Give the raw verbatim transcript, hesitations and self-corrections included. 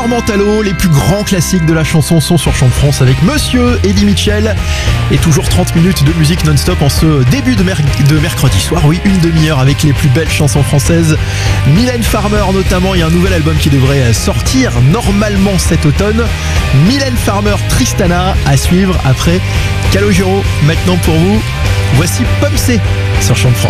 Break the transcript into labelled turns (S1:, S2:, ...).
S1: Mentalo, les plus grands classiques de la chanson sont sur Chant de France avec Monsieur Eddie Mitchell. Et toujours trente minutes de musique non-stop en ce début de, mer- de mercredi soir. Oui, une demi-heure avec les plus belles chansons françaises. Mylène Farmer notamment, il y a un nouvel album qui devrait sortir normalement cet automne. Mylène Farmer, Tristana à suivre après Calogero. Maintenant pour vous, voici Pomme C sur Chant de France.